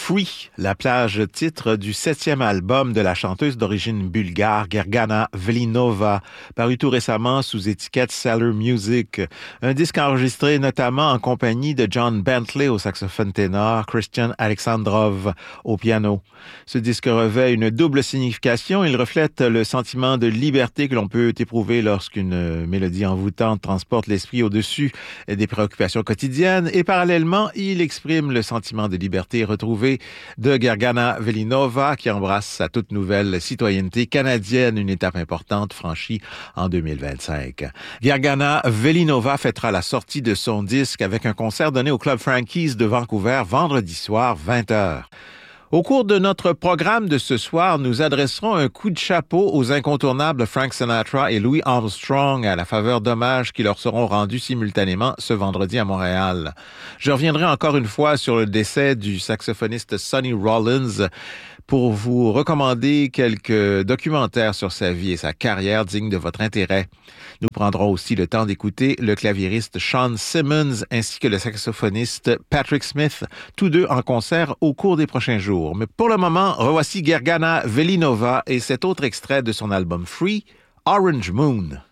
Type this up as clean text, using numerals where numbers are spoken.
Free, la plage titre du 7e album de la chanteuse d'origine bulgare Gergana Velinova, paru tout récemment sous étiquette Sailor Music. Un disque enregistré notamment en compagnie de John Bentley au saxophone ténor, Christian Alexandrov au piano. Ce disque revêt une double signification. Il reflète le sentiment de liberté que l'on peut éprouver lorsqu'une mélodie envoûtante transporte l'esprit au-dessus des préoccupations quotidiennes et parallèlement, il exprime le sentiment de liberté retrouvé de Gergana Velinova qui embrasse sa toute nouvelle citoyenneté canadienne, une étape importante franchie en 2025. Gergana Velinova fêtera la sortie de son disque avec un concert donné au Club Frankies de Vancouver vendredi soir 20h. Au cours de notre programme de ce soir, nous adresserons un coup de chapeau aux incontournables Frank Sinatra et Louis Armstrong à la faveur d'hommages qui leur seront rendus simultanément ce vendredi à Montréal. Je reviendrai encore une fois sur le décès du saxophoniste Sonny Rollins pour vous recommander quelques documentaires sur sa vie et sa carrière dignes de votre intérêt. Nous prendrons aussi le temps d'écouter le claviériste Sean Simmons ainsi que le saxophoniste Patrick Smith, tous deux en concert au cours des prochains jours. Mais pour le moment, revoici Gergana Velinova et cet autre extrait de son album Free, Orange Moon.